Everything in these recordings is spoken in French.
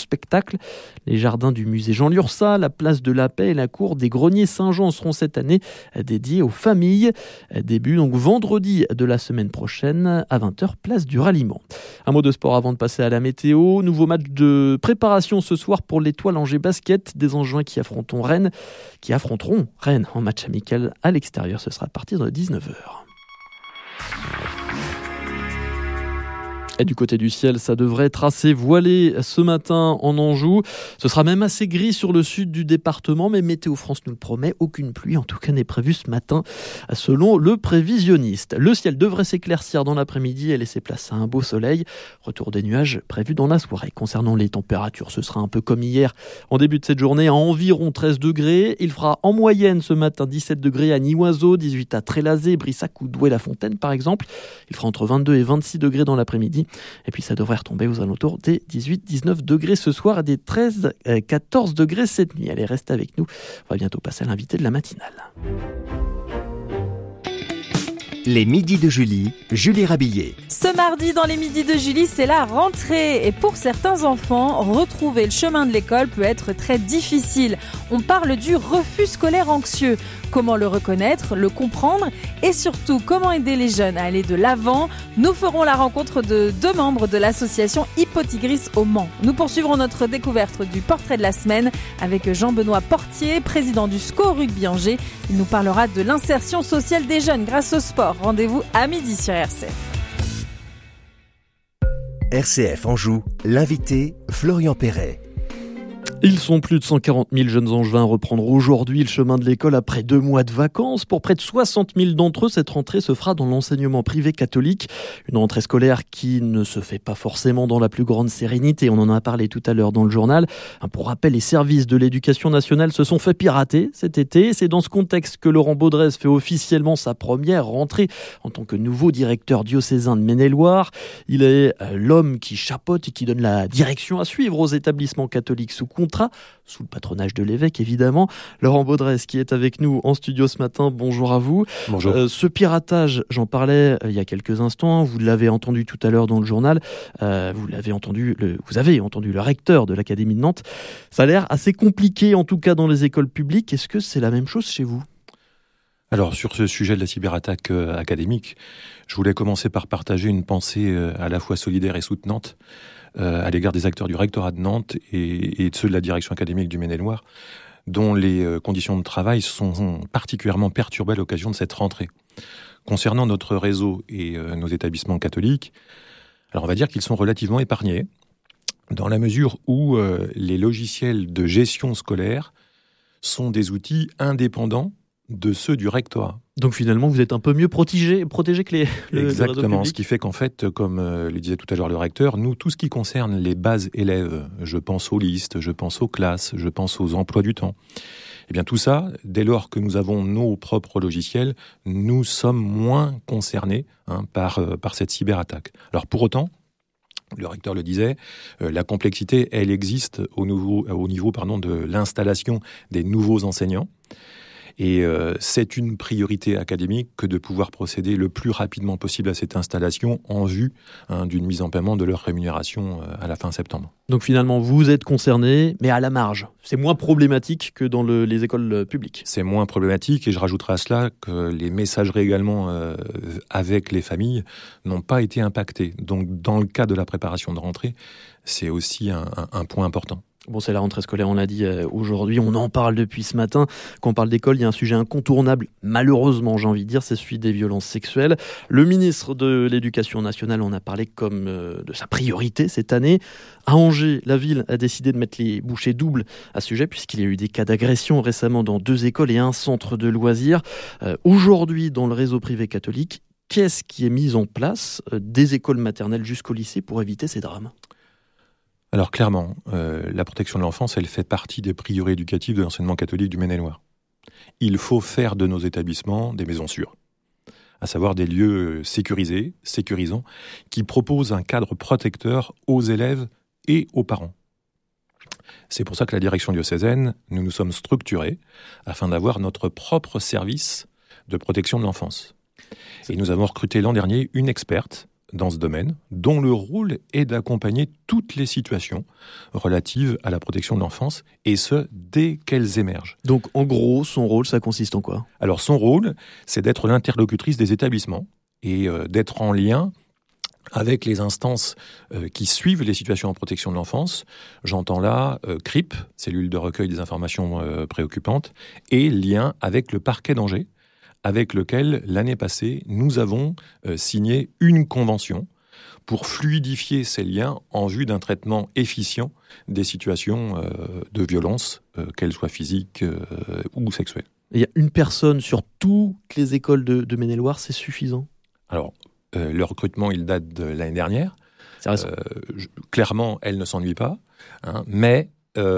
spectacle. Les jardins du musée Jean Lurçat, la place de la Paix et la cour des Greniers Saint-Jean seront cette année dédiés aux familles. Début donc vendredi de la semaine prochaine à 20h, place du Ralliement. Un mot de sport avant de passer à la météo. Nouveau match de préparation ce soir pour l'Étoile Angers Basket, des Angevins qui affronteront Rennes en match amical à l'extérieur. Ce sera à partir de 19h. Et du côté du ciel, ça devrait être assez voilé ce matin en Anjou. Ce sera même assez gris sur le sud du département, mais Météo France nous le promet, aucune pluie en tout cas n'est prévue ce matin selon le prévisionniste. Le ciel devrait s'éclaircir dans l'après-midi et laisser place à un beau soleil. Retour des nuages prévu dans la soirée. Concernant les températures, ce sera un peu comme hier. En début de cette journée, à environ 13 degrés. Il fera en moyenne ce matin 17 degrés à Niouazeau, 18 à Trélazé, Brissac ou Douai-la-Fontaine par exemple. Il fera entre 22 et 26 degrés dans l'après-midi. Et puis ça devrait retomber aux alentours des 18-19 degrés ce soir et des 13-14 degrés cette nuit. Allez, restez avec nous. On va bientôt passer à l'invité de la matinale. Les midis de Julie, Julie Rabillet. Ce mardi, dans les midis de Julie, c'est la rentrée. Et pour certains enfants, retrouver le chemin de l'école peut être très difficile. On parle du refus scolaire anxieux. Comment le reconnaître, le comprendre et surtout comment aider les jeunes à aller de l'avant. Nous ferons la rencontre de 2 membres de l'association Hypotigris au Mans. Nous poursuivrons notre découverte du portrait de la semaine avec Jean-Benoît Portier, président du SCO Rugby Angers. Il nous parlera de l'insertion sociale des jeunes grâce au sport. Rendez-vous à midi sur RCF. RCF Anjou, l'invité Florian Perret. Ils sont plus de 140 000 jeunes Angevins à reprendre aujourd'hui le chemin de l'école après 2 mois de vacances. Pour près de 60 000 d'entre eux, cette rentrée se fera dans l'enseignement privé catholique. Une rentrée scolaire qui ne se fait pas forcément dans la plus grande sérénité. On en a parlé tout à l'heure dans le journal. Pour rappel, les services de l'éducation nationale se sont fait pirater cet été. C'est dans ce contexte que Laurent Baudrez fait officiellement sa première rentrée en tant que nouveau directeur diocésain de Maine-et-Loire. Il est l'homme qui chapeaute et qui donne la direction à suivre aux établissements catholiques sous contrat, sous le patronage de l'évêque évidemment. Laurent Baudrez qui est avec nous en studio ce matin, bonjour à vous. Bonjour. Ce piratage, j'en parlais il y a quelques instants, vous l'avez entendu tout à l'heure dans le journal, vous avez entendu le recteur de l'Académie de Nantes. Ça a l'air assez compliqué en tout cas dans les écoles publiques. Est-ce que c'est la même chose chez vous ? Alors sur ce sujet de la cyberattaque académique, je voulais commencer par partager une pensée à la fois solidaire et soutenante à l'égard des acteurs du rectorat de Nantes et de ceux de la direction académique du Maine-et-Loire, dont les conditions de travail sont particulièrement perturbées à l'occasion de cette rentrée. Concernant notre réseau et nos établissements catholiques, alors on va dire qu'ils sont relativement épargnés, dans la mesure où les logiciels de gestion scolaire sont des outils indépendants de ceux du rectorat. Donc finalement, vous êtes un peu mieux protégé que le réseau Exactement, public. ce qui fait qu'en fait, comme le disait tout à l'heure le recteur, nous, tout ce qui concerne les bases élèves, je pense aux listes, je pense aux classes, je pense aux emplois du temps, eh bien tout ça, dès lors que nous avons nos propres logiciels, nous sommes moins concernés par cette cyberattaque. Alors pour autant, le recteur le disait, la complexité, elle existe au niveau de l'installation des nouveaux enseignants. Et c'est une priorité académique que de pouvoir procéder le plus rapidement possible à cette installation en vue d'une mise en paiement de leur rémunération à la fin septembre. Donc finalement, vous êtes concerné, mais à la marge. C'est moins problématique que dans les écoles publiques. C'est moins problématique et je rajouterai à cela que les messageries également avec les familles n'ont pas été impactées. Donc dans le cas de la préparation de rentrée, c'est aussi un point important. Bon, c'est la rentrée scolaire, on l'a dit aujourd'hui, on en parle depuis ce matin. Quand on parle d'école, il y a un sujet incontournable, malheureusement j'ai envie de dire, c'est celui des violences sexuelles. Le ministre de l'Éducation nationale en a parlé comme de sa priorité cette année. À Angers, la ville a décidé de mettre les bouchées doubles à ce sujet, puisqu'il y a eu des cas d'agression récemment dans 2 écoles et un centre de loisirs. Aujourd'hui, dans le réseau privé catholique, qu'est-ce qui est mis en place des écoles maternelles jusqu'au lycée pour éviter ces drames ? Alors clairement, la protection de l'enfance, elle fait partie des priorités éducatives de l'enseignement catholique du Maine-et-Loire. Il faut faire de nos établissements des maisons sûres, à savoir des lieux sécurisés, sécurisants, qui proposent un cadre protecteur aux élèves et aux parents. C'est pour ça que la direction diocésaine, nous nous sommes structurés afin d'avoir notre propre service de protection de l'enfance. Et nous avons recruté l'an dernier une experte dans ce domaine, dont le rôle est d'accompagner toutes les situations relatives à la protection de l'enfance, et ce, dès qu'elles émergent. Donc, en gros, son rôle, ça consiste en quoi ? Alors, son rôle, c'est d'être l'interlocutrice des établissements et d'être en lien avec les instances qui suivent les situations en protection de l'enfance. J'entends là CRIP, cellule de recueil des informations préoccupantes, et lien avec le parquet d'Angers, avec lequel, l'année passée, nous avons signé une convention pour fluidifier ces liens en vue d'un traitement efficient des situations de violence, qu'elles soient physiques ou sexuelles. Il y a une personne sur toutes les écoles de Maine-et-Loire, c'est suffisant ? Alors, le recrutement, il date de l'année dernière. C'est récent. Clairement, elle ne s'ennuie pas, mais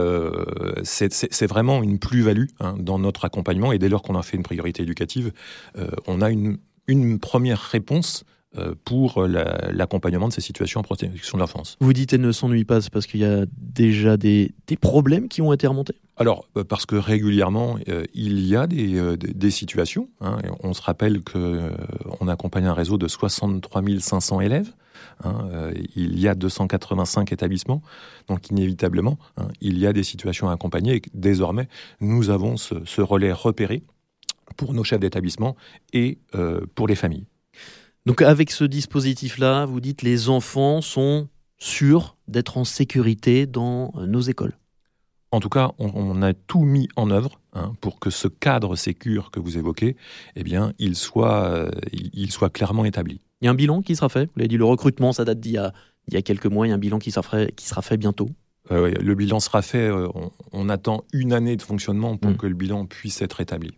c'est vraiment une plus-value dans notre accompagnement. Et dès lors qu'on a fait une priorité éducative, on a une première réponse pour l'accompagnement de ces situations en protection de l'enfance. Vous dites elle ne s'ennuie pas, c'est parce qu'il y a déjà des problèmes qui ont été remontés ? Alors, parce que régulièrement, il y a des situations. On se rappelle qu'on accompagne un réseau de 63 500 élèves. Il y a 285 établissements. Donc, inévitablement, il y a des situations à accompagner. Et désormais, nous avons ce relais repéré pour nos chefs d'établissement et pour les familles. Donc, avec ce dispositif-là, vous dites les enfants sont sûrs d'être en sécurité dans nos écoles ? En tout cas, on a tout mis en œuvre pour que ce cadre sécure que vous évoquez, eh bien, il soit clairement établi. Il y a un bilan qui sera fait ? Vous l'avez dit, le recrutement, ça date d'il y a quelques mois. Il y a un bilan qui sera fait bientôt. Le bilan sera fait. On attend une année de fonctionnement pour que le bilan puisse être établi.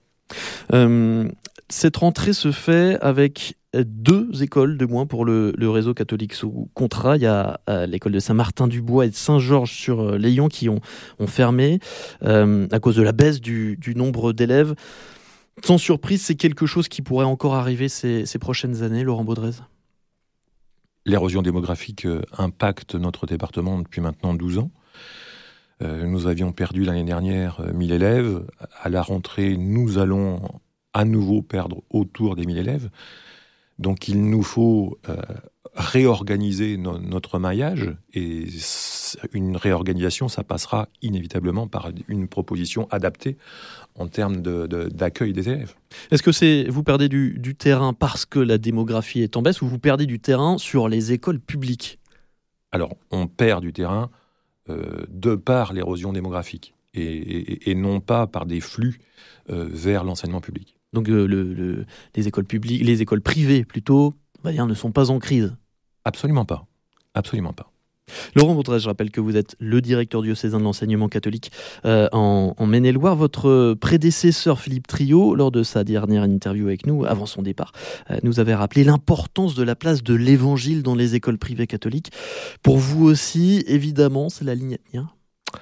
Cette rentrée se fait avec 2 écoles de moins pour le réseau catholique sous contrat. Il y a l'école de Saint-Martin-du-Bois et de Saint-Georges-sur-Layon qui ont fermé à cause de la baisse du nombre d'élèves. Sans surprise, c'est quelque chose qui pourrait encore arriver ces prochaines années, Laurent Baudrez ? L'érosion démographique impacte notre département depuis maintenant 12 ans. Nous avions perdu l'année dernière 1000 élèves. À la rentrée, nous allons à nouveau perdre autour des 1000 élèves. Donc il nous faut réorganiser notre maillage, et une réorganisation, ça passera inévitablement par une proposition adaptée en termes d'accueil des élèves. Est-ce que vous perdez du terrain parce que la démographie est en baisse, ou vous perdez du terrain sur les écoles publiques ? Alors, on perd du terrain de par l'érosion démographique et non pas par des flux vers l'enseignement public. Donc les écoles publiques, les écoles privées plutôt, on va dire, ne sont pas en crise. Absolument pas. Absolument pas. Laurent Baudrez, je rappelle que vous êtes le directeur diocésain de l'enseignement catholique en Maine-et-Loire. Votre prédécesseur Philippe Trio, lors de sa dernière interview avec nous, avant son départ, nous avait rappelé l'importance de la place de l'évangile dans les écoles privées catholiques. Pour vous aussi, évidemment, c'est la ligne à tenir.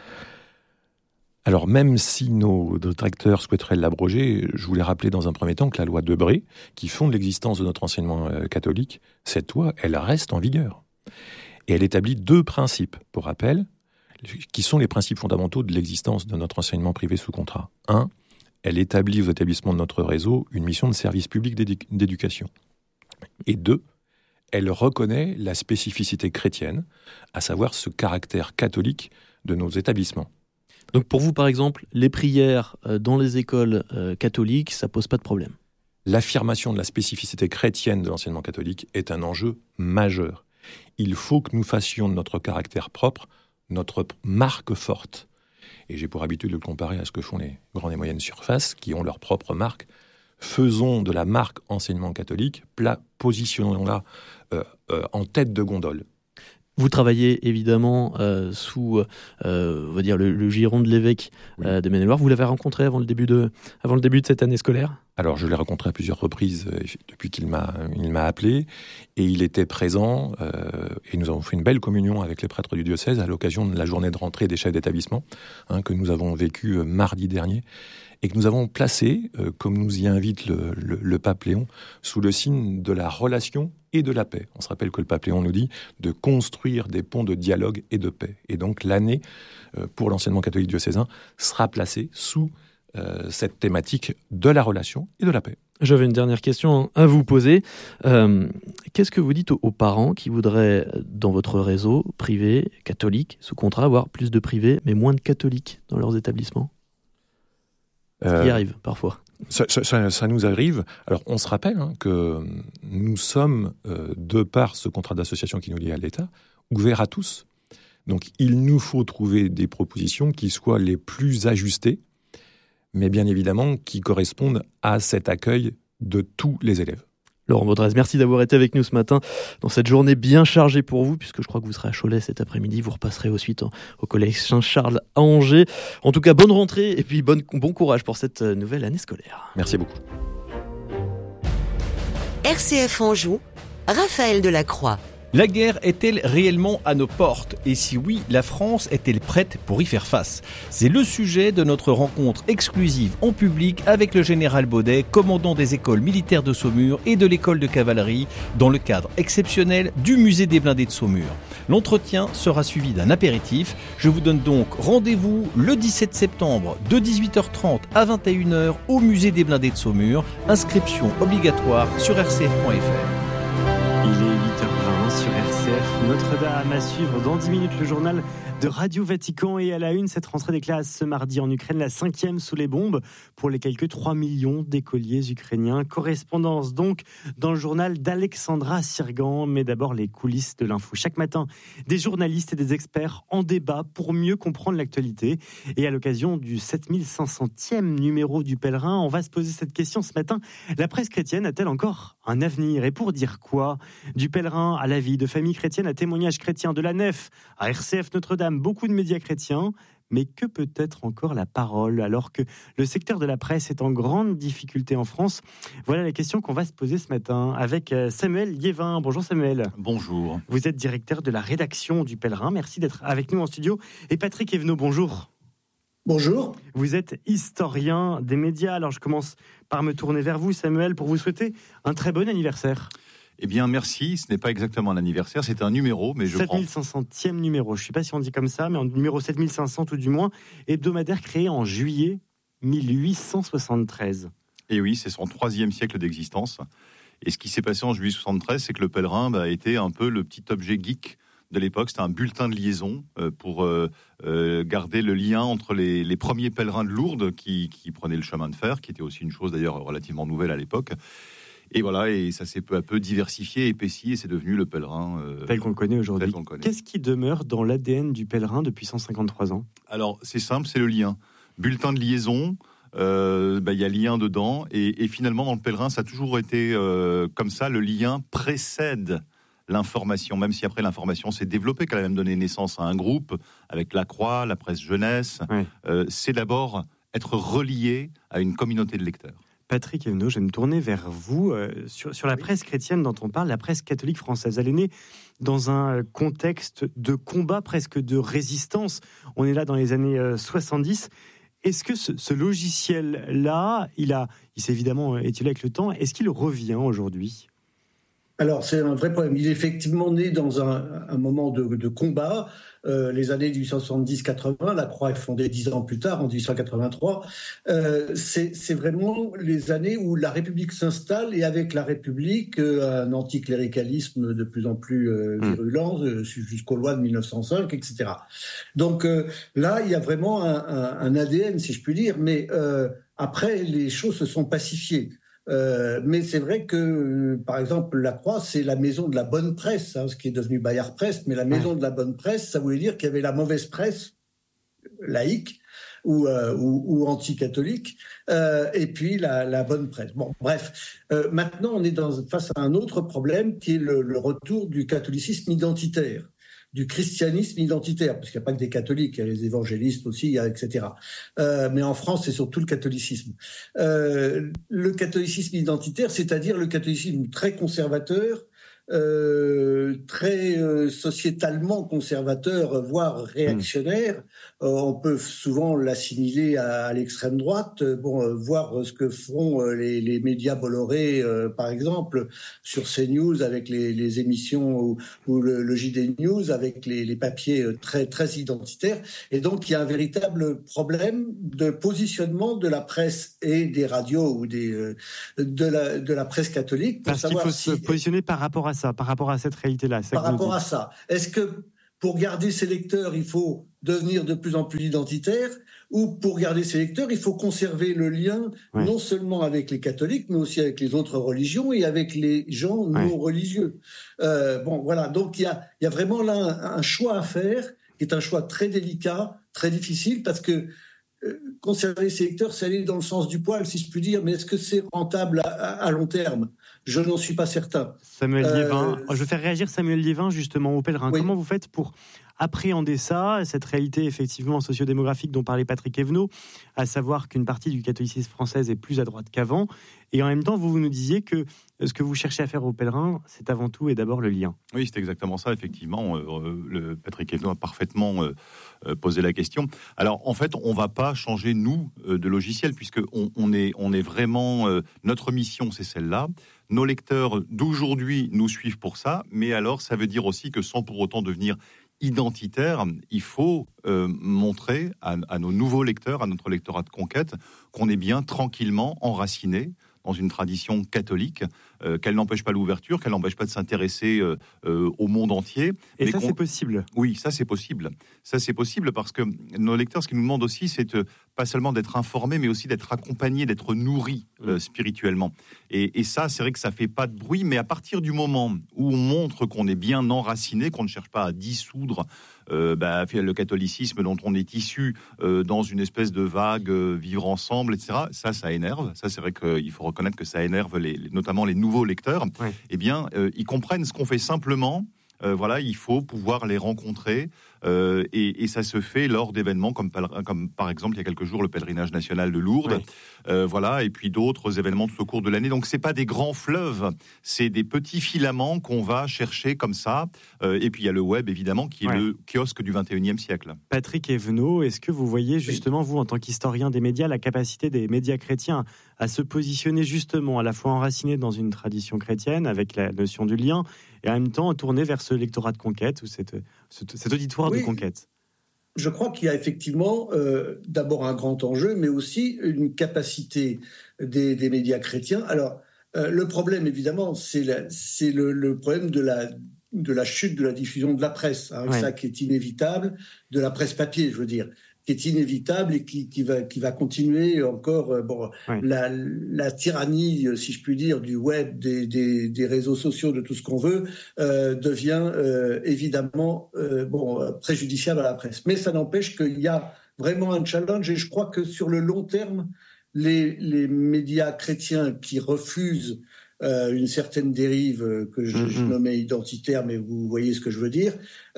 Alors, même si nos détracteurs souhaiteraient l'abroger, je voulais rappeler dans un premier temps que la loi Debré, qui fonde l'existence de notre enseignement catholique, cette loi, elle reste en vigueur. Et elle établit 2 principes, pour rappel, qui sont les principes fondamentaux de l'existence de notre enseignement privé sous contrat. 1, elle établit aux établissements de notre réseau une mission de service public d'éducation. Et 2, elle reconnaît la spécificité chrétienne, à savoir ce caractère catholique de nos établissements. Donc pour vous, par exemple, les prières dans les écoles catholiques, ça pose pas de problème ? L'affirmation de la spécificité chrétienne de l'enseignement catholique est un enjeu majeur. Il faut que nous fassions de notre caractère propre notre marque forte. Et j'ai pour habitude de le comparer à ce que font les grandes et moyennes surfaces, qui ont leur propre marque. Faisons de la marque enseignement catholique, positionnons-la en tête de gondole. Vous travaillez évidemment sous on va dire le giron de l'évêque de Maine-et-Loire. Vous l'avez rencontré avant le début de cette année scolaire ? Alors je l'ai rencontré à plusieurs reprises depuis qu'il m'a appelé, et il était présent, et nous avons fait une belle communion avec les prêtres du diocèse à l'occasion de la journée de rentrée des chefs d'établissement que nous avons vécu mardi dernier, et que nous avons placé, comme nous y invite le pape Léon, sous le signe de la relation et de la paix. On se rappelle que le pape Léon nous dit de construire des ponts de dialogue et de paix. Et donc l'année pour l'enseignement catholique diocésain sera placée sous cette thématique de la relation et de la paix. J'avais une dernière question à vous poser. Qu'est-ce que vous dites aux parents qui voudraient, dans votre réseau privé, catholique, sous contrat, avoir plus de privés, mais moins de catholiques dans leurs établissements ? Ça y arrive parfois. Ça nous arrive. Alors, on se rappelle que nous sommes, de par ce contrat d'association qui nous lie à l'État, ouverts à tous. Donc, il nous faut trouver des propositions qui soient les plus ajustées, mais bien évidemment qui correspondent à cet accueil de tous les élèves. Laurent Baudrez, merci d'avoir été avec nous ce matin dans cette journée bien chargée pour vous, puisque je crois que vous serez à Cholet cet après-midi. Vous repasserez ensuite au collège Saint-Charles à Angers. En tout cas, bonne rentrée et puis bon courage pour cette nouvelle année scolaire. Merci beaucoup. RCF Anjou, Raphaël Delacroix. La guerre est-elle réellement à nos portes ? Et si oui, la France est-elle prête pour y faire face ? C'est le sujet de notre rencontre exclusive en public avec le général Baudet, commandant des écoles militaires de Saumur et de l'école de cavalerie, dans le cadre exceptionnel du musée des blindés de Saumur. L'entretien sera suivi d'un apéritif. Je vous donne donc rendez-vous le 17 septembre de 18h30 à 21h au musée des blindés de Saumur. Inscription obligatoire sur rcf.fr. Il est 8h20 sur RCF, Notre-Dame à suivre dans 10 minutes le journal de Radio Vatican et à la une cette rentrée des classes ce mardi en Ukraine, la 5e sous les bombes pour les quelques 3 millions d'écoliers ukrainiens. Correspondance donc dans le journal d'Alexandra Sirgan, mais d'abord les coulisses de l'info. Chaque matin, des journalistes et des experts en débat pour mieux comprendre l'actualité. Et à l'occasion du 7500e numéro du Pèlerin, on va se poser cette question ce matin. La presse chrétienne a-t-elle encore un avenir ? Et pour dire quoi ? Du Pèlerin à la vie de famille chrétienne, à témoignage chrétien, de la Nef à RCF Notre-Dame, beaucoup de médias chrétiens, mais que peut être encore la parole alors que le secteur de la presse est en grande difficulté en France ? Voilà la question qu'on va se poser ce matin avec Samuel Liévin. Bonjour Samuel. Bonjour. Vous êtes directeur de la rédaction du Pèlerin. Merci d'être avec nous en studio. Et Patrick Evenot, bonjour. Bonjour. Vous êtes historien des médias. Alors je commence par me tourner vers vous Samuel pour vous souhaiter un très bon anniversaire. Eh bien, merci. Ce n'est pas exactement un anniversaire, c'est un numéro, mais je prends. 7500e numéro. Je ne sais pas si on dit comme ça, mais en numéro 7500 tout du moins, hebdomadaire créé en juillet 1873. Et oui, c'est son 3e siècle d'existence. Et ce qui s'est passé en juillet 73, c'est que le Pèlerin était un peu le petit objet geek de l'époque. C'était un bulletin de liaison pour garder le lien entre les premiers pèlerins de Lourdes qui prenaient le chemin de fer, qui était aussi une chose d'ailleurs relativement nouvelle à l'époque. Et voilà, et ça s'est peu à peu diversifié, épaissi, et c'est devenu le Pèlerin tel qu'on le connaît aujourd'hui. Qu'est-ce qui demeure dans l'ADN du Pèlerin depuis 153 ans ? Alors, c'est simple, c'est le lien. Bulletin de liaison, y a lien dedans, et finalement, dans le Pèlerin, ça a toujours été comme ça, le lien précède l'information, même si après l'information s'est développée, qu'elle a même donné naissance à un groupe, avec la Croix, la presse jeunesse, c'est d'abord être relié à une communauté de lecteurs. Patrick Evenot, je vais me tourner vers vous sur la presse chrétienne dont on parle, la presse catholique française. Elle est née dans un contexte de combat, presque de résistance. On est là dans les années 70. Est-ce que ce logiciel-là, il s'est évidemment étiolé avec le temps, est-ce qu'il revient aujourd'hui ? Alors, c'est un vrai problème. Il est effectivement né dans un moment de combat. Les années 1870-80, la Croix est fondée 10 ans plus tard, en 1883. C'est vraiment les années où la République s'installe et avec la République, un anticléricalisme de plus en plus virulent jusqu'aux lois de 1905, etc. Donc là, il y a vraiment un ADN, si je puis dire, mais après, les choses se sont pacifiées. Mais c'est vrai que, par exemple, la Croix, c'est la maison de la bonne presse, ce qui est devenu Bayard Presse, mais la maison de la bonne presse, ça voulait dire qu'il y avait la mauvaise presse, laïque ou anti-catholique, et puis la bonne presse. Bon, bref, maintenant on est face à un autre problème qui est le retour du catholicisme identitaire, du christianisme identitaire, parce qu'il n'y a pas que des catholiques, il y a les évangélistes aussi, etc. Mais en France, c'est surtout le catholicisme. Le catholicisme identitaire, c'est-à-dire le catholicisme très conservateur, très sociétalement conservateur, voire réactionnaire. On peut souvent l'assimiler à l'extrême droite. Voir ce que font les médias Bolloré, par exemple, sur CNews avec les émissions ou le JD News avec les papiers très très identitaires. Et donc il y a un véritable problème de positionnement de la presse et des radios ou de la presse catholique. Parce qu'il faut se positionner par rapport à ça, par rapport à cette réalité-là. Par rapport à ça. Est-ce que pour garder ses lecteurs, il faut devenir de plus en plus identitaire, ou pour garder ses lecteurs, il faut conserver le lien non seulement avec les catholiques, mais aussi avec les autres religions et avec les gens non religieux. Donc il y a vraiment là un choix à faire, qui est un choix très délicat, très difficile, parce que conserver ses lecteurs, c'est aller dans le sens du poil, si je puis dire, mais est-ce que c'est rentable à long terme ? Je n'en suis pas certain. Samuel Liévin, je vais faire réagir Samuel Liévin justement au Pèlerin. Oui. Comment vous faites pour appréhender ça, cette réalité effectivement sociodémographique dont parlait Patrick Evenot, à savoir qu'une partie du catholicisme français est plus à droite qu'avant, et en même temps vous nous disiez que ce que vous cherchez à faire au Pèlerin, c'est avant tout et d'abord le lien. Oui, c'est exactement ça, effectivement. Patrick Evenot a parfaitement posé la question. Alors, en fait, on ne va pas changer, nous, de logiciel, puisque on est vraiment... notre mission, c'est celle-là. Nos lecteurs d'aujourd'hui nous suivent pour ça, mais alors, ça veut dire aussi que sans pour autant devenir identitaire, il faut montrer à nos nouveaux lecteurs, à notre lectorat de conquête, qu'on est bien tranquillement enraciné dans une tradition catholique, qu'elle n'empêche pas l'ouverture, qu'elle n'empêche pas de s'intéresser au monde entier. Et mais ça, c'est possible. Oui, ça, c'est possible. Ça, c'est possible parce que nos lecteurs, ce qu'ils nous demandent aussi, c'est pas seulement d'être informés, mais aussi d'être accompagnés, d'être nourris spirituellement. Et ça, c'est vrai que ça fait pas de bruit, mais à partir du moment où on montre qu'on est bien enraciné, qu'on ne cherche pas à dissoudre le catholicisme dont on est issu dans une espèce de vague vivre ensemble, etc., ça énerve. Ça, c'est vrai qu'il faut reconnaître que ça énerve notamment les nouveaux lecteurs. Ouais. Eh bien, ils comprennent ce qu'on fait simplement. Il faut pouvoir les rencontrer et ça se fait lors d'événements comme par exemple il y a quelques jours le pèlerinage national de Lourdes, et puis d'autres événements tout au cours de l'année. Donc c'est pas des grands fleuves, c'est des petits filaments qu'on va chercher comme ça. Et puis il y a le web évidemment qui est le kiosque du 21e siècle. Patrick Evenot, est-ce que vous voyez justement vous en tant qu'historien des médias la capacité des médias chrétiens à se positionner justement à la fois enracinés dans une tradition chrétienne avec la notion du lien et en même temps tourner vers ce lectorat de conquête ou cet auditoire de conquête? Je crois qu'il y a effectivement d'abord un grand enjeu, mais aussi une capacité des médias chrétiens. Alors, le problème, évidemment, c'est le problème de la chute de la diffusion de la presse, ça qui est inévitable, de la presse papier, je veux dire, qui est inévitable et qui va continuer encore. La tyrannie, si je puis dire, du web, des réseaux sociaux, de tout ce qu'on veut, devient évidemment préjudiciable à la presse. Mais ça n'empêche qu'il y a vraiment un challenge, et je crois que sur le long terme, les médias chrétiens qui refusent une certaine dérive que je nommais identitaire, mais vous voyez ce que je veux dire.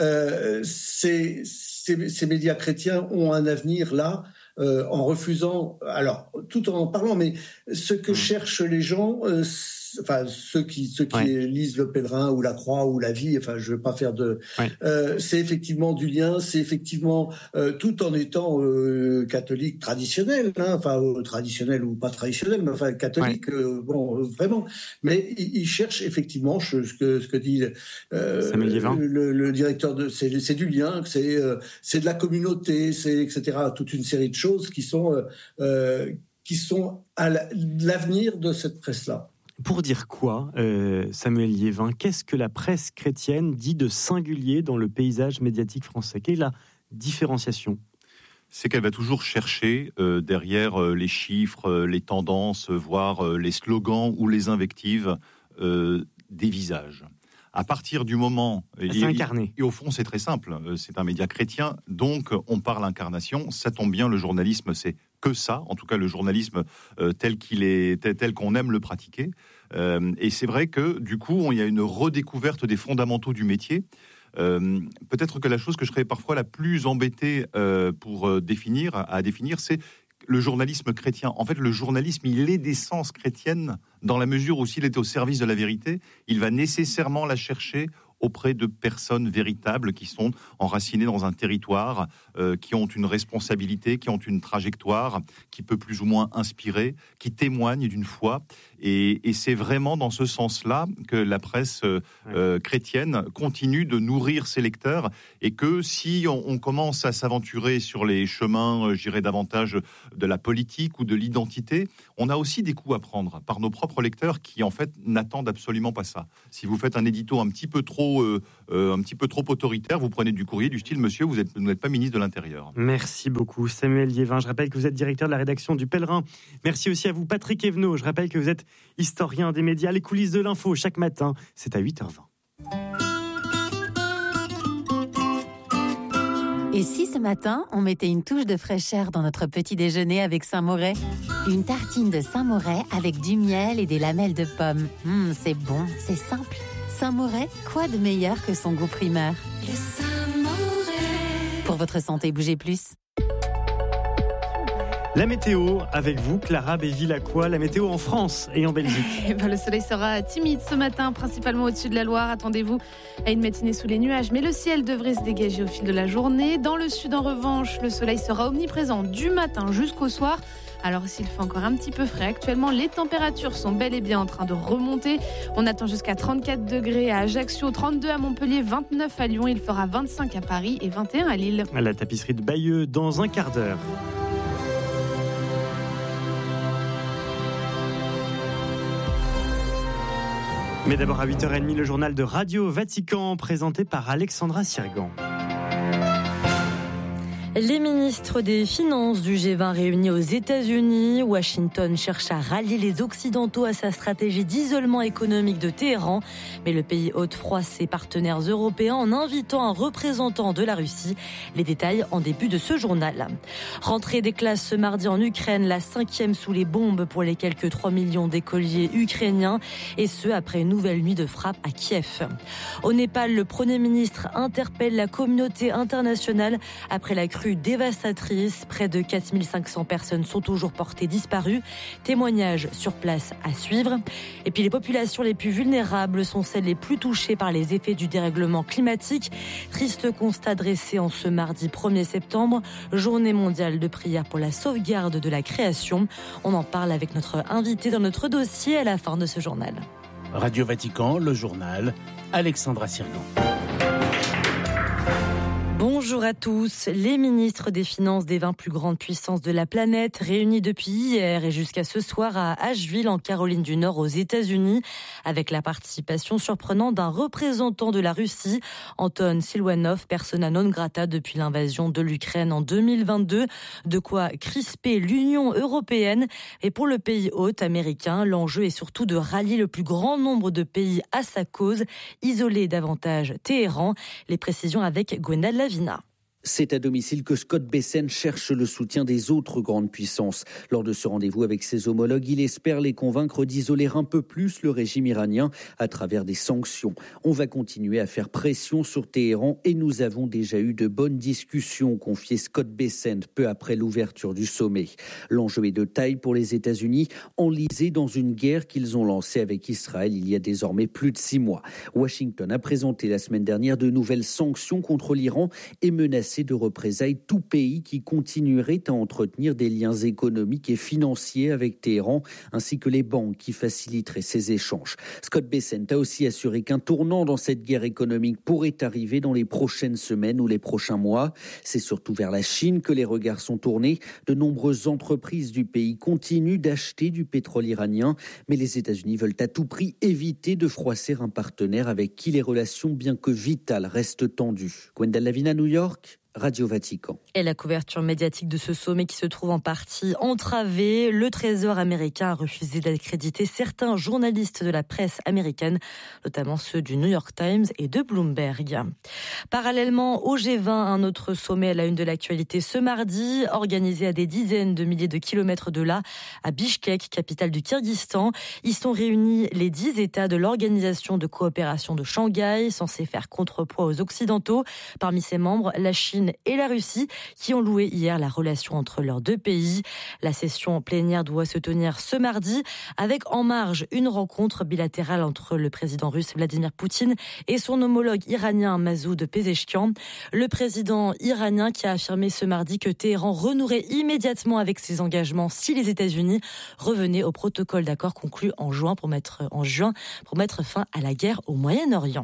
Ces médias chrétiens ont un avenir là, en refusant, alors tout en parlant, mais ce que cherchent les gens, ceux qui lisent Le Pèlerin ou La Croix ou La Vie, je veux pas faire c'est effectivement du lien, c'est effectivement tout en étant catholique traditionnel, traditionnel ou pas traditionnel, mais catholique, vraiment. Mais ils cherchent effectivement ce que dit le directeur c'est du lien, c'est de la communauté, c'est etc. Toute une série de choses qui sont à l'avenir de cette presse-là. Pour dire quoi, Samuel Liévin, qu'est-ce que la presse chrétienne dit de singulier dans le paysage médiatique français? Quelle est la différenciation? C'est qu'elle va toujours chercher derrière les chiffres, les tendances, voire les slogans ou les invectives, des visages. À partir du moment... C'est incarné. Et au fond, c'est très simple. C'est un média chrétien, donc on parle incarnation. Ça tombe bien, le journalisme, c'est que ça. En tout cas, le journalisme tel qu'il est, tel qu'on aime le pratiquer. Et c'est vrai que, du coup, il y a une redécouverte des fondamentaux du métier. Peut-être que la chose que je serais parfois la plus embêtée à définir, c'est le journalisme chrétien. En fait, le journalisme, il est d'essence chrétienne dans la mesure où s'il est au service de la vérité, il va nécessairement la chercher auprès de personnes véritables qui sont enracinées dans un territoire, qui ont une responsabilité, qui ont une trajectoire, qui peut plus ou moins inspirer, qui témoignent d'une foi. Et c'est vraiment dans ce sens-là que la presse chrétienne continue de nourrir ses lecteurs, et que si on commence à s'aventurer sur les chemins, je dirais davantage de la politique ou de l'identité, on a aussi des coups à prendre par nos propres lecteurs qui en fait n'attendent absolument pas ça. Si vous faites un édito un petit peu trop autoritaire, vous prenez du courrier du style « Monsieur, vous n'êtes pas ministre de l'Intérieur ». Merci beaucoup Samuel Liévin. Je rappelle que vous êtes directeur de la rédaction du Pèlerin. Merci aussi à vous Patrick Evenot. Je rappelle que vous êtes historien des médias. Les coulisses de l'info chaque matin, c'est à 8h20. Et si ce matin, on mettait une touche de fraîcheur dans notre petit déjeuner avec Saint-Moret ? Une tartine de Saint-Moret avec du miel et des lamelles de pommes. C'est bon, c'est simple. Saint-Moret, quoi de meilleur que son goût primeur ? Le Saint-Moret. Pour votre santé, bougez plus. La météo, avec vous, Clara Béville-Lacroix, la météo en France et en Belgique. Le soleil sera timide ce matin, principalement au-dessus de la Loire. Attendez-vous à une matinée sous les nuages, mais le ciel devrait se dégager au fil de la journée. Dans le sud, en revanche, le soleil sera omniprésent du matin jusqu'au soir. Alors s'il fait encore un petit peu frais, actuellement les températures sont bel et bien en train de remonter. On attend jusqu'à 34 degrés à Ajaccio, 32 à Montpellier, 29 à Lyon. Il fera 25 à Paris et 21 à Lille. À la tapisserie de Bayeux, dans un quart d'heure. Mais d'abord à 8h30, le journal de Radio Vatican, présenté par Alexandra Sirgan. Les ministres des Finances du G20 réunis aux États-Unis, Washington cherche à rallier les Occidentaux à sa stratégie d'isolement économique de Téhéran. Mais le pays ôte froid ses partenaires européens en invitant un représentant de la Russie. Les détails en début de ce journal. Rentrée des classes ce mardi en Ukraine, la 5e sous les bombes pour les quelques 3 millions d'écoliers ukrainiens. Et ce, après une nouvelle nuit de frappe à Kiev. Au Népal, le Premier ministre interpelle la communauté internationale après la crue dévastatrice. Près de 4500 personnes sont toujours portées disparues. Témoignages sur place à suivre. Et puis les populations les plus vulnérables sont celles les plus touchées par les effets du dérèglement climatique. Triste constat dressé en ce mardi 1er septembre, journée mondiale de prière pour la sauvegarde de la création. On en parle avec notre invité dans notre dossier à la fin de ce journal. Radio Vatican, le journal, Alexandra Sirgan. Bonjour à tous. Les ministres des Finances des 20 plus grandes puissances de la planète réunis depuis hier et jusqu'à ce soir à Asheville en Caroline du Nord aux États-Unis avec la participation surprenante d'un représentant de la Russie, Anton Silvanov, persona non grata depuis l'invasion de l'Ukraine en 2022. De quoi crisper l'Union européenne. Et pour le pays hôte américain, l'enjeu est surtout de rallier le plus grand nombre de pays à sa cause, isoler davantage Téhéran. Les précisions avec Gwendal Lavina. C'est à domicile que Scott Bessent cherche le soutien des autres grandes puissances. Lors de ce rendez-vous avec ses homologues, il espère les convaincre d'isoler un peu plus le régime iranien à travers des sanctions. On va continuer à faire pression sur Téhéran et nous avons déjà eu de bonnes discussions, confiait Scott Bessent peu après l'ouverture du sommet. L'enjeu est de taille pour les États-Unis, enlisés dans une guerre qu'ils ont lancée avec Israël il y a désormais plus de 6 mois. Washington a présenté la semaine dernière de nouvelles sanctions contre l'Iran et menacé de représailles tout pays qui continuerait à entretenir des liens économiques et financiers avec Téhéran, ainsi que les banques qui faciliteraient ces échanges. Scott Bessent a aussi assuré qu'un tournant dans cette guerre économique pourrait arriver dans les prochaines semaines ou les prochains mois. C'est surtout vers la Chine que les regards sont tournés. De nombreuses entreprises du pays continuent d'acheter du pétrole iranien, mais les États-Unis veulent à tout prix éviter de froisser un partenaire avec qui les relations, bien que vitales, restent tendues. Gwendal Lavina, New York. Radio Vatican. Et la couverture médiatique de ce sommet qui se trouve en partie entravée. Le Trésor américain a refusé d'accréditer certains journalistes de la presse américaine, notamment ceux du New York Times et de Bloomberg. Parallèlement au G20, un autre sommet à la une de l'actualité ce mardi, organisé à des dizaines de milliers de kilomètres de là, à Bishkek, capitale du Kyrgyzstan. Y sont réunis les 10 États de l'Organisation de coopération de Shanghai, censés faire contrepoids aux Occidentaux. Parmi ses membres, la Chine Chine et la Russie qui ont loué hier la relation entre leurs deux pays. La session plénière doit se tenir ce mardi avec en marge une rencontre bilatérale entre le président russe Vladimir Poutine et son homologue iranien Masoud Pezeshkian. Le président iranien qui a affirmé ce mardi que Téhéran renouerait immédiatement avec ses engagements si les États-Unis revenaient au protocole d'accord conclu en juin pour mettre fin à la guerre au Moyen-Orient.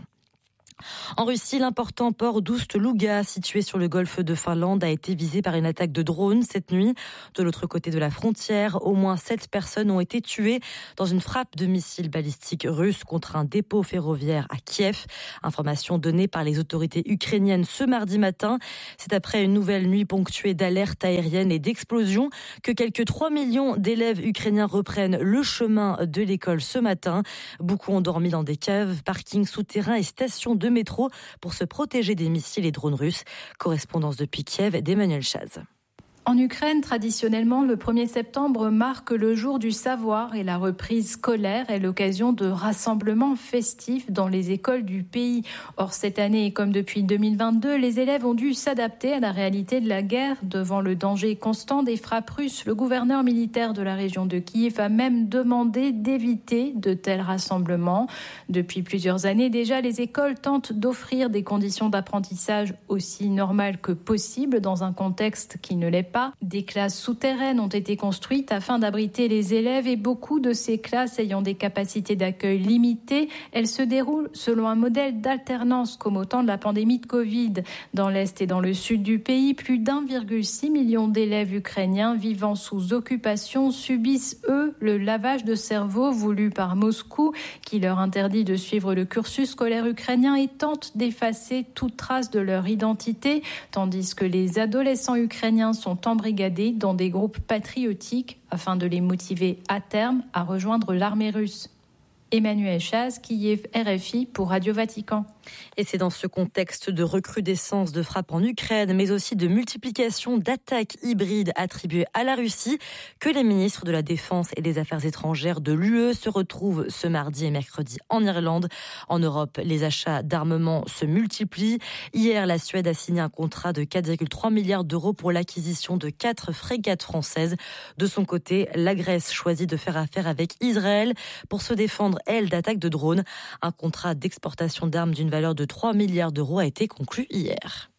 En Russie, l'important port d'Oust-Louga, situé sur le golfe de Finlande, a été visé par une attaque de drone cette nuit. De l'autre côté de la frontière, au moins 7 personnes ont été tuées dans une frappe de missiles balistiques russes contre un dépôt ferroviaire à Kiev. Information donnée par les autorités ukrainiennes ce mardi matin. C'est après une nouvelle nuit ponctuée d'alertes aériennes et d'explosions que quelques 3 millions d'élèves ukrainiens reprennent le chemin de l'école ce matin. Beaucoup ont dormi dans des caves, parkings souterrains et stations de métro pour se protéger des missiles et drones russes. Correspondance depuis Kiev d'Emmanuel Chaz. En Ukraine, traditionnellement, le 1er septembre marque le jour du savoir et la reprise scolaire est l'occasion de rassemblements festifs dans les écoles du pays. Or, cette année, comme depuis 2022, les élèves ont dû s'adapter à la réalité de la guerre. Devant le danger constant des frappes russes, le gouverneur militaire de la région de Kiev a même demandé d'éviter de tels rassemblements. Depuis plusieurs années déjà, les écoles tentent d'offrir des conditions d'apprentissage aussi normales que possible dans un contexte qui ne l'est pas. Des classes souterraines ont été construites afin d'abriter les élèves et beaucoup de ces classes ayant des capacités d'accueil limitées, elles se déroulent selon un modèle d'alternance comme au temps de la pandémie de Covid. Dans l'Est et dans le Sud du pays, plus d'1,6 million d'élèves ukrainiens vivant sous occupation subissent, eux, le lavage de cerveau voulu par Moscou qui leur interdit de suivre le cursus scolaire ukrainien et tente d'effacer toute trace de leur identité, tandis que les adolescents ukrainiens sont embrigadés dans des groupes patriotiques afin de les motiver à terme à rejoindre l'armée russe. Emmanuel Chaz, Kiev, RFI pour Radio Vatican. Et c'est dans ce contexte de recrudescence de frappes en Ukraine, mais aussi de multiplication d'attaques hybrides attribuées à la Russie, que les ministres de la Défense et des Affaires étrangères de l'UE se retrouvent ce mardi et mercredi en Irlande. En Europe, les achats d'armement se multiplient. Hier, la Suède a signé un contrat de 4,3 milliards d'euros pour l'acquisition de 4 frégates françaises. De son côté, la Grèce choisit de faire affaire avec Israël pour se défendre, elle, d'attaques de drones. Un contrat d'exportation d'armes d'une valeur de 3 milliards d'euros a été conclu hier.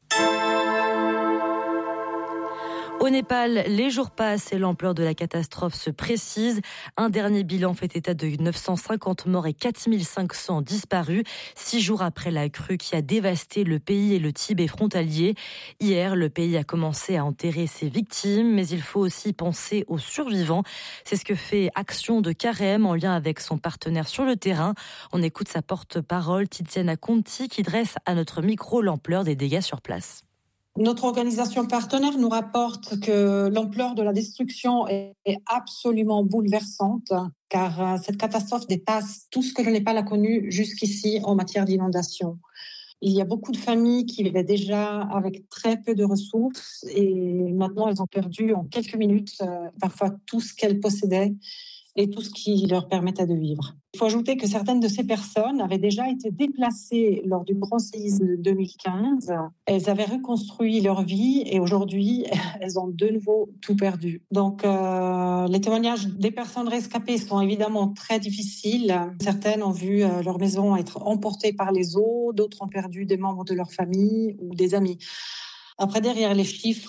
Au Népal, les jours passent et l'ampleur de la catastrophe se précise. Un dernier bilan fait état de 950 morts et 4500 disparus, 6 jours après la crue qui a dévasté le pays et le Tibet frontalier. Hier, le pays a commencé à enterrer ses victimes, mais il faut aussi penser aux survivants. C'est ce que fait Action de Carême en lien avec son partenaire sur le terrain. On écoute sa porte-parole, Tiziana Conti, qui dresse à notre micro l'ampleur des dégâts sur place. Notre organisation partenaire nous rapporte que l'ampleur de la destruction est absolument bouleversante, car cette catastrophe dépasse tout ce que le Népal a connu jusqu'ici en matière d'inondation. Il y a beaucoup de familles qui vivaient déjà avec très peu de ressources et maintenant elles ont perdu en quelques minutes parfois tout ce qu'elles possédaient et tout ce qui leur permettait de vivre. Il faut ajouter que certaines de ces personnes avaient déjà été déplacées lors du grand séisme de 2015. Elles avaient reconstruit leur vie et aujourd'hui, elles ont de nouveau tout perdu. Donc, les témoignages des personnes rescapées sont évidemment très difficiles. Certaines ont vu leur maison être emportée par les eaux, d'autres ont perdu des membres de leur famille ou des amis. Après, derrière les chiffres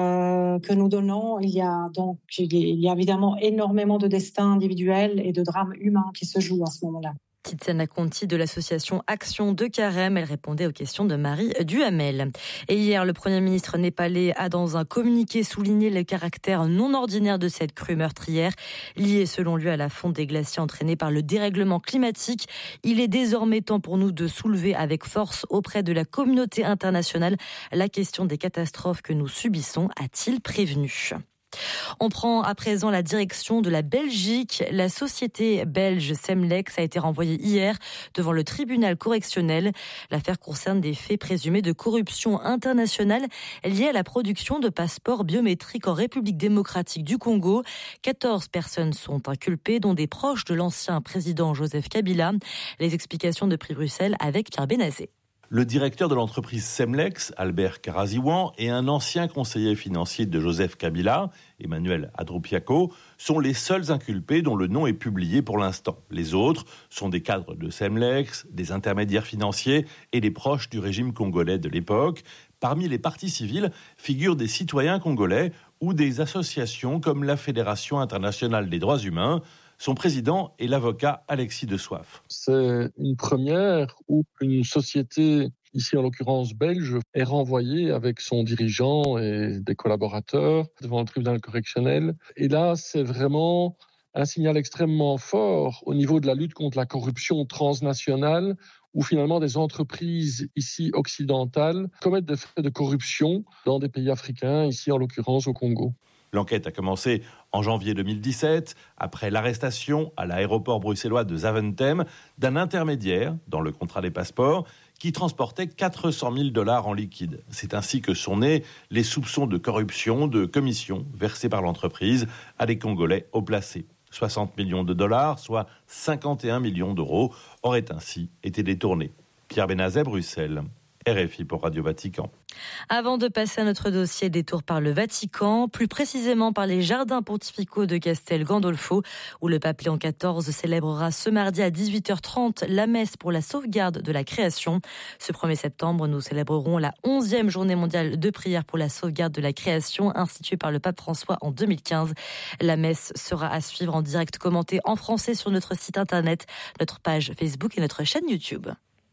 que nous donnons, il y a évidemment énormément de destins individuels et de drames humains qui se jouent à ce moment-là. Tiziana Conti de l'association Action de Carême, elle répondait aux questions de Marie Duhamel. Et hier, le Premier ministre népalais a dans un communiqué souligné le caractère non ordinaire de cette crue meurtrière, liée selon lui à la fonte des glaciers entraînée par le dérèglement climatique. Il est désormais temps pour nous de soulever avec force auprès de la communauté internationale la question des catastrophes que nous subissons, a-t-il prévenu. On prend à présent la direction de la Belgique. La société belge Semlex a été renvoyée hier devant le tribunal correctionnel. L'affaire concerne des faits présumés de corruption internationale liés à la production de passeports biométriques en République démocratique du Congo. 14 personnes sont inculpées, dont des proches de l'ancien président Joseph Kabila. Les explications de Prix Bruxelles avec Pierre Benazé. Le directeur de l'entreprise Semlex, Albert Karaziwan, et un ancien conseiller financier de Joseph Kabila, Emmanuel Adroupiako, sont les seuls inculpés dont le nom est publié pour l'instant. Les autres sont des cadres de Semlex, des intermédiaires financiers et des proches du régime congolais de l'époque. Parmi les parties civiles figurent des citoyens congolais ou des associations comme la Fédération internationale des droits humains. Son président est l'avocat Alexis de Soif. C'est une première où une société, ici en l'occurrence belge, est renvoyée avec son dirigeant et des collaborateurs devant le tribunal correctionnel. Et là, c'est vraiment un signal extrêmement fort au niveau de la lutte contre la corruption transnationale, où finalement des entreprises ici occidentales commettent des faits de corruption dans des pays africains, ici en l'occurrence au Congo. L'enquête a commencé en janvier 2017, après l'arrestation à l'aéroport bruxellois de Zaventem d'un intermédiaire dans le contrat des passeports qui transportait 400 000 $ en liquide. C'est ainsi que sont nés les soupçons de corruption de commissions versées par l'entreprise à des Congolais haut placés. 60 millions de dollars, soit 51 millions d'euros, auraient ainsi été détournés. Pierre Benazet, Bruxelles. RFI pour Radio Vatican. Avant de passer à notre dossier, détour par le Vatican, plus précisément par les jardins pontificaux de Castel Gandolfo, où le pape Léon XIV célébrera ce mardi à 18h30 la messe pour la sauvegarde de la création. Ce 1er septembre, nous célébrerons la 11e journée mondiale de prière pour la sauvegarde de la création, instituée par le pape François en 2015. La messe sera à suivre en direct commentée en français sur notre site internet, notre page Facebook et notre chaîne YouTube.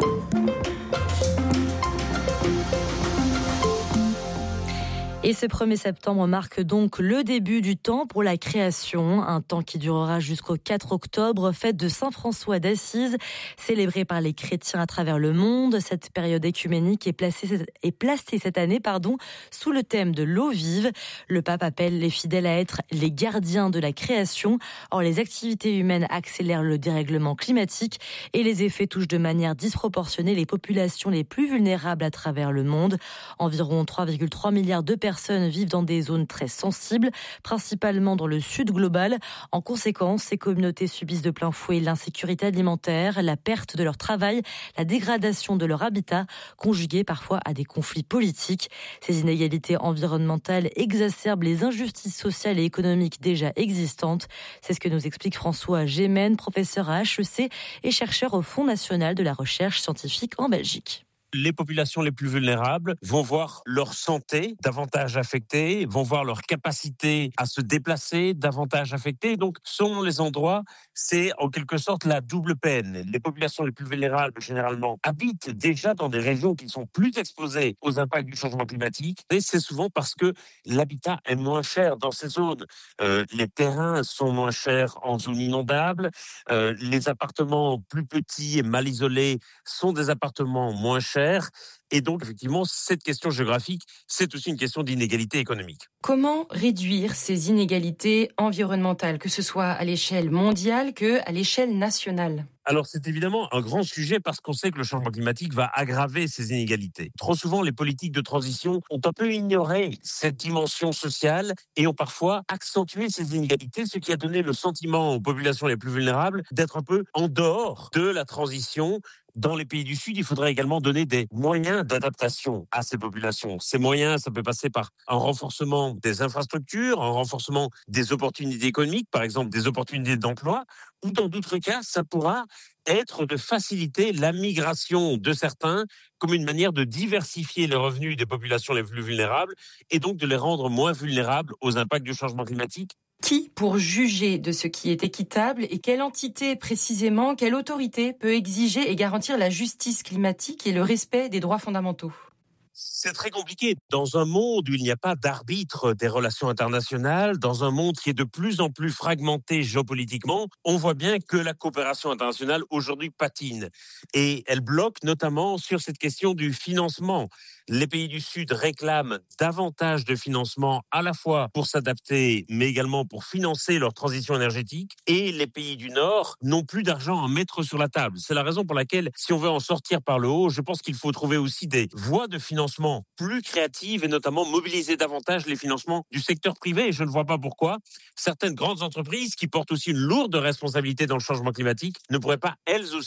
Et ce 1er septembre marque donc le début du temps pour la création, un temps qui durera jusqu'au 4 octobre, fête de Saint François d'Assise, célébrée par les chrétiens à travers le monde. Cette période écuménique est placée cette année sous le thème de l'eau vive. Le pape appelle les fidèles à être les gardiens de la création. Or, les activités humaines accélèrent le dérèglement climatique et les effets touchent de manière disproportionnée les populations les plus vulnérables à travers le monde. Environ 3,3 milliards de personnes vivent dans des zones très sensibles, principalement dans le sud global. En conséquence, ces communautés subissent de plein fouet l'insécurité alimentaire, la perte de leur travail, la dégradation de leur habitat, conjuguée parfois à des conflits politiques. Ces inégalités environnementales exacerbent les injustices sociales et économiques déjà existantes. C'est ce que nous explique François Gémen, professeur à HEC et chercheur au Fonds national de la recherche scientifique en Belgique. Les populations les plus vulnérables vont voir leur santé davantage affectée, vont voir leur capacité à se déplacer davantage affectée. Donc, selon les endroits, c'est en quelque sorte la double peine. Les populations les plus vulnérables, généralement, habitent déjà dans des régions qui sont plus exposées aux impacts du changement climatique. Et c'est souvent parce que l'habitat est moins cher dans ces zones. Les terrains sont moins chers en zone inondable. Les appartements plus petits et mal isolés sont des appartements moins chers. Et donc, effectivement, cette question géographique, c'est aussi une question d'inégalité économique. Comment réduire ces inégalités environnementales, que ce soit à l'échelle mondiale qu'à l'échelle nationale ? Alors, c'est évidemment un grand sujet parce qu'on sait que le changement climatique va aggraver ces inégalités. Trop souvent, les politiques de transition ont un peu ignoré cette dimension sociale et ont parfois accentué ces inégalités, ce qui a donné le sentiment aux populations les plus vulnérables d'être un peu en dehors de la transition. Dans les pays du Sud, il faudrait également donner des moyens d'adaptation à ces populations. Ces moyens, ça peut passer par un renforcement des infrastructures, un renforcement des opportunités économiques, par exemple des opportunités d'emploi, ou dans d'autres cas, ça pourra être de faciliter la migration de certains comme une manière de diversifier les revenus des populations les plus vulnérables et donc de les rendre moins vulnérables aux impacts du changement climatique. Qui, pour juger de ce qui est équitable, et quelle entité précisément, quelle autorité peut exiger et garantir la justice climatique et le respect des droits fondamentaux ? C'est très compliqué. Dans un monde où il n'y a pas d'arbitre des relations internationales, dans un monde qui est de plus en plus fragmenté géopolitiquement, on voit bien que la coopération internationale aujourd'hui patine. Et elle bloque notamment sur cette question du financement. Les pays du Sud réclament davantage de financement à la fois pour s'adapter, mais également pour financer leur transition énergétique. Et les pays du Nord n'ont plus d'argent à mettre sur la table. C'est la raison pour laquelle, si on veut en sortir par le haut, je pense qu'il faut trouver aussi des voies de financement plus créatives et notamment mobiliser davantage les financements du secteur privé. Et je ne vois pas pourquoi certaines grandes entreprises qui portent aussi une lourde responsabilité dans le changement climatique ne pourraient pas, elles aussi,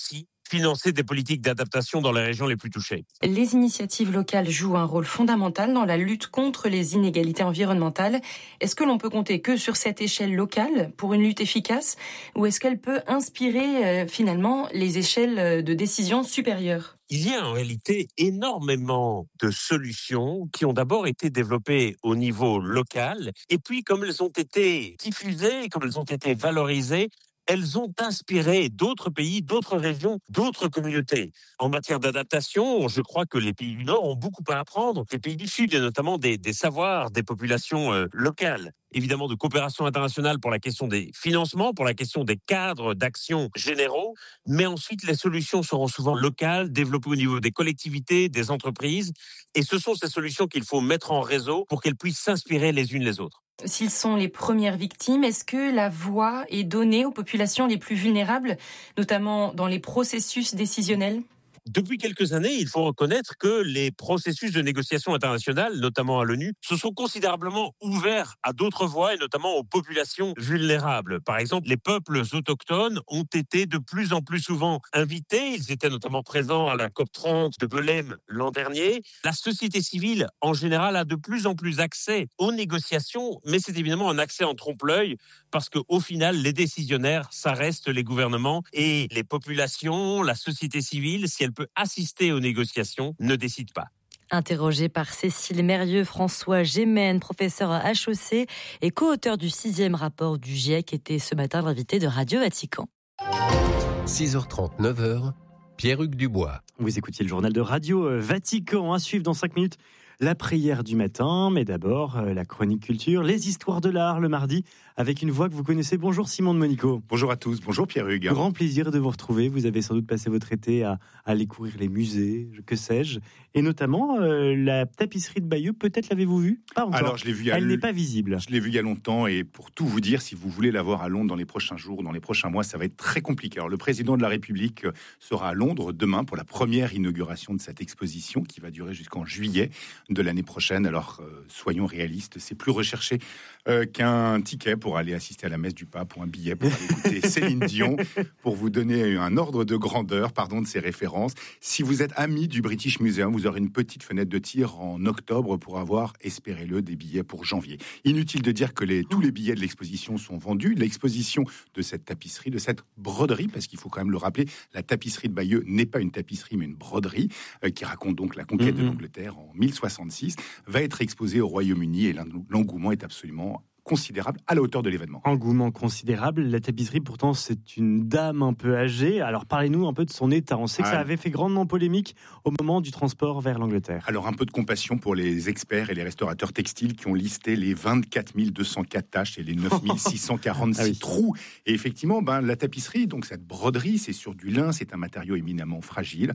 financer des politiques d'adaptation dans les régions les plus touchées. Les initiatives locales jouent un rôle fondamental dans la lutte contre les inégalités environnementales. Est-ce que l'on peut compter que sur cette échelle locale pour une lutte efficace, ou est-ce qu'elle peut inspirer finalement les échelles de décision supérieures ? Il y a en réalité énormément de solutions qui ont d'abord été développées au niveau local, et puis comme elles ont été diffusées, comme elles ont été valorisées, elles ont inspiré d'autres pays, d'autres régions, d'autres communautés. En matière d'adaptation, je crois que les pays du Nord ont beaucoup à apprendre, les pays du Sud, et notamment des savoirs des populations locales. Évidemment, de coopération internationale pour la question des financements, pour la question des cadres d'action généraux, mais ensuite les solutions seront souvent locales, développées au niveau des collectivités, des entreprises, et ce sont ces solutions qu'il faut mettre en réseau pour qu'elles puissent s'inspirer les unes les autres. S'ils sont les premières victimes, est-ce que la voix est donnée aux populations les plus vulnérables, notamment dans les processus décisionnels ? Depuis quelques années, il faut reconnaître que les processus de négociation internationale, notamment à l'ONU, se sont considérablement ouverts à d'autres voies et notamment aux populations vulnérables. Par exemple, les peuples autochtones ont été de plus en plus souvent invités. Ils étaient notamment présents à la COP30 de Belém l'an dernier. La société civile, en général, a de plus en plus accès aux négociations, mais c'est évidemment un accès en trompe-l'œil parce qu'au final, les décisionnaires, ça reste les gouvernements et les populations, la société civile, si elle peut assister aux négociations, ne décide pas. Interrogé par Cécile Mérieux, François Gémen, professeur à HEC et co-auteur du 6e rapport du GIEC, était ce matin l'invité de Radio Vatican. 6h30, 9h, Pierre-Hugues Dubois. Vous écoutiez le journal de Radio Vatican. À suivre dans 5 minutes la prière du matin, mais d'abord la chronique culture, les histoires de l'art le mardi, avec une voix que vous connaissez. Bonjour Simon de Monico. Bonjour à tous, bonjour Pierre-Hugues. Grand plaisir de vous retrouver. Vous avez sans doute passé votre été à aller courir les musées, que sais-je, et notamment la tapisserie de Bayeux. Peut-être l'avez-vous vue ? Pas encore. Alors je l'ai vue. Elle n'est pas visible. Je l'ai vue il y a longtemps, et pour tout vous dire, si vous voulez la voir à Londres dans les prochains jours, dans les prochains mois, ça va être très compliqué. Alors le président de la République sera à Londres demain pour la première inauguration de cette exposition qui va durer jusqu'en juillet de l'année prochaine. Alors soyons réalistes, c'est plus recherché qu'un ticket pour aller assister à la messe du pape ou un billet pour aller écouter Céline Dion, pour vous donner un ordre de grandeur, de ces références. Si vous êtes ami du British Museum, vous aurez une petite fenêtre de tir en octobre pour avoir, espérez-le, des billets pour janvier. Inutile de dire que tous les billets de l'exposition sont vendus. L'exposition de cette tapisserie, de cette broderie, parce qu'il faut quand même le rappeler, la tapisserie de Bayeux n'est pas une tapisserie mais une broderie qui raconte donc la conquête de l'Angleterre en 1066, va être exposée au Royaume-Uni, et l'engouement est absolument considérable à la hauteur de l'événement. Engouement considérable. La tapisserie, pourtant, c'est une dame un peu âgée. Alors, parlez-nous un peu de son état. On sait que ça avait fait grandement polémique au moment du transport vers l'Angleterre. Alors, un peu de compassion pour les experts et les restaurateurs textiles qui ont listé les 24 204 taches et les 9 646 trous. Et effectivement, la tapisserie, donc cette broderie, c'est sur du lin, c'est un matériau éminemment fragile.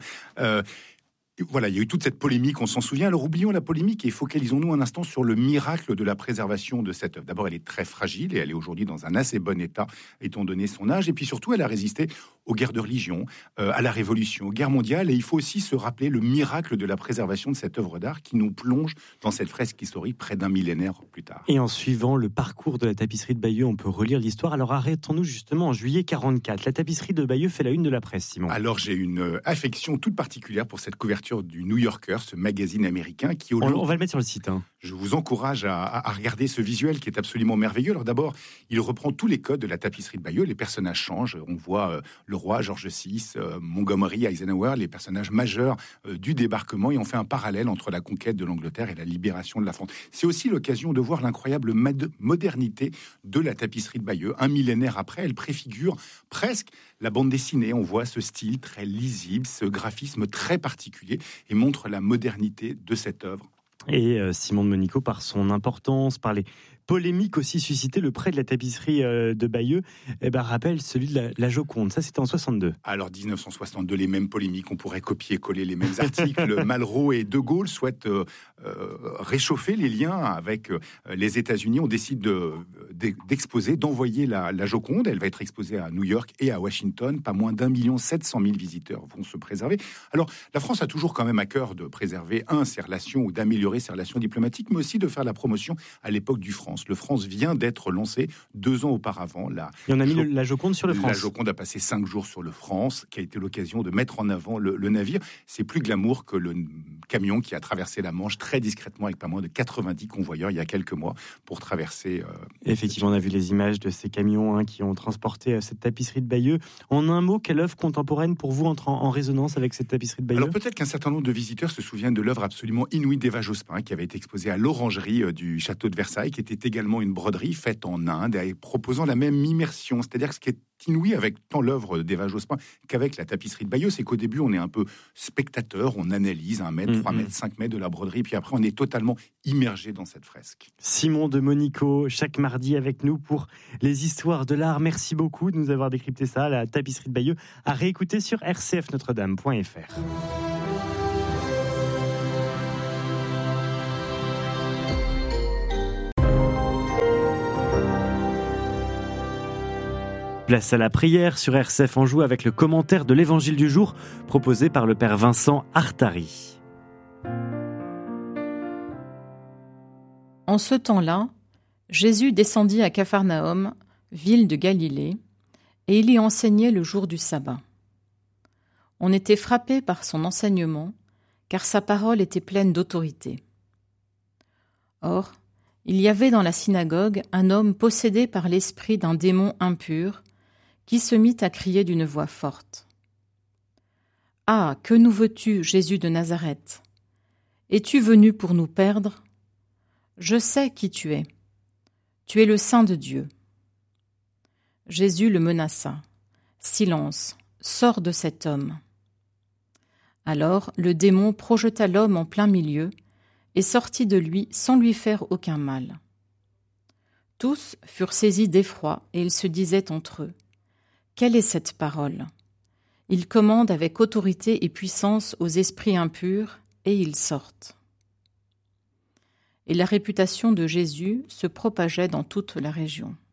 Voilà, il y a eu toute cette polémique, on s'en souvient. Alors oublions la polémique et focalisons-nous un instant sur le miracle de la préservation de cette œuvre. D'abord, elle est très fragile et elle est aujourd'hui dans un assez bon état, étant donné son âge. Et puis surtout, elle a résisté aux guerres de religion, à la Révolution, aux guerres mondiales. Et il faut aussi se rappeler le miracle de la préservation de cette œuvre d'art qui nous plonge dans cette fresque historique près d'un millénaire plus tard. Et en suivant le parcours de la tapisserie de Bayeux, on peut relire l'histoire. Alors arrêtons-nous justement en juillet 44. La tapisserie de Bayeux fait la une de la presse, Simon. Alors j'ai une affection toute particulière pour cette couverture du New Yorker, ce magazine américain qui... On va le mettre sur le site. Je vous encourage à regarder ce visuel qui est absolument merveilleux. Alors d'abord, il reprend tous les codes de la tapisserie de Bayeux. Les personnages changent. On voit le roi George VI, Montgomery, Eisenhower, les personnages majeurs du débarquement. Et on fait un parallèle entre la conquête de l'Angleterre et la libération de la France. C'est aussi l'occasion de voir l'incroyable modernité de la tapisserie de Bayeux. Un millénaire après, elle préfigure presque la bande dessinée. On voit ce style très lisible, ce graphisme très particulier et montre la modernité de cette œuvre. Et Simon de Monico, par son importance, par les polémiques aussi suscitées, le prêt de la tapisserie de Bayeux rappelle celui de la Joconde. Ça, c'était en 62. Alors, 1962, les mêmes polémiques, on pourrait copier-coller les mêmes articles. Malraux et De Gaulle souhaitent réchauffer les liens avec les États-Unis. On décide d'exposer, d'envoyer la Joconde. Elle va être exposée à New York et à Washington. Pas moins d'1 700 000 visiteurs vont se préserver. Alors, la France a toujours quand même à cœur de préserver, ses relations ou d'améliorer ses relations diplomatiques, mais aussi de faire la promotion à l'époque du France. Le France vient d'être lancé 2 ans auparavant. Et on a mis la Joconde sur le France. La Joconde a passé 5 jours sur le France, qui a été l'occasion de mettre en avant le navire. C'est plus glamour que le camion qui a traversé la Manche très discrètement avec pas moins de 90 convoyeurs il y a quelques mois pour traverser. Effectivement, on a vu les images de ces camions qui ont transporté cette tapisserie de Bayeux. En un mot, quelle œuvre contemporaine pour vous entre en résonance avec cette tapisserie de Bayeux? Alors peut-être qu'un certain nombre de visiteurs se souviennent de l'œuvre absolument inouïe d'Eva Jospin qui avait été exposée à l'orangerie du château de Versailles, qui était également une broderie faite en Inde et proposant la même immersion. C'est-à-dire que ce qui est inouï avec tant l'œuvre d'Eva Jospin qu'avec la tapisserie de Bayeux, c'est qu'au début on est un peu spectateur, on analyse 1 mètre, 3 mètres, 5 mètres de la broderie, puis après on est totalement immergé dans cette fresque. Simon de Monico, chaque mardi avec nous pour les histoires de l'art. Merci beaucoup de nous avoir décrypté ça, la tapisserie de Bayeux, à réécouter sur rcfnotredame.fr. Place à la prière sur RCF Anjou avec le commentaire de l'évangile du jour proposé par le père Vincent Artari. En ce temps-là, Jésus descendit à Capharnaüm, ville de Galilée, et il y enseignait le jour du sabbat. On était frappé par son enseignement, car sa parole était pleine d'autorité. Or, il y avait dans la synagogue un homme possédé par l'esprit d'un démon impur, qui se mit à crier d'une voix forte. « Ah, que nous veux-tu, Jésus de Nazareth? Es-tu venu pour nous perdre? Je sais qui tu es. Tu es le Saint de Dieu. » Jésus le menaça. « Silence, sors de cet homme. » Alors le démon projeta l'homme en plein milieu et sortit de lui sans lui faire aucun mal. Tous furent saisis d'effroi et ils se disaient entre eux: quelle est cette parole? Il commande avec autorité et puissance aux esprits impurs, et ils sortent. Et la réputation de Jésus se propageait dans toute la région.